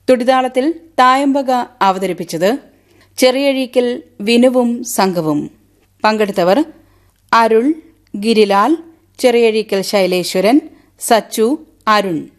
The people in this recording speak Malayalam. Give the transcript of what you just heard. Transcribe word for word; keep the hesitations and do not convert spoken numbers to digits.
തുടിതാളത്തിൽ തായമ്പക അവതരിപ്പിച്ചത് ചെറിയഴീക്കൽ വിനുവും സംഘവും. പങ്കെടുത്തവർ അരുൾ, ഗിരിലാൽ, ചെറിയഴീക്കൽ ശൈലേശ്വരൻ, സച്ചു, അരുൺ.